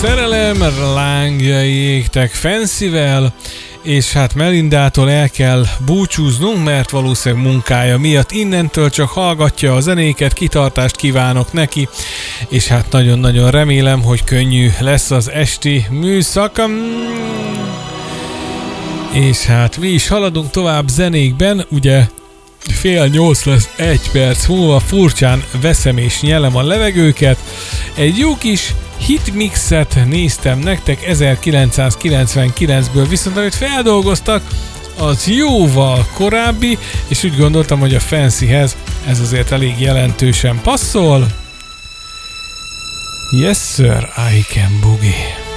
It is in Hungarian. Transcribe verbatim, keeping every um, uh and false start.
szerelem, lángjai égtek Fancyvel, és hát Melindától el kell búcsúznunk, mert valószínűleg munkája miatt innentől csak hallgatja a zenéket, kitartást kívánok neki, és hát nagyon-nagyon remélem, hogy könnyű lesz az esti műszak. És hát mi is haladunk tovább zenékben, ugye fél nyolc lesz egy perc múlva, furcsán veszem és nyelem a levegőket. Egy jó kis hitmixet néztem nektek ezerkilencszázkilencvenkilencből, viszont amit feldolgoztak, az jóval korábbi, és úgy gondoltam, hogy a Fancyhez ez azért elég jelentősen passzol. Yes sir, I can boogie.